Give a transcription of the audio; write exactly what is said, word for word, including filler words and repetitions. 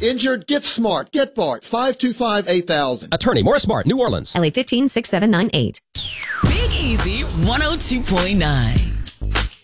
Injured? Get smart. Get Bart. five two five, eight thousand. Attorney Morris Smart, New Orleans. L A fifteen six seven nine eight. Big Easy one oh two point nine.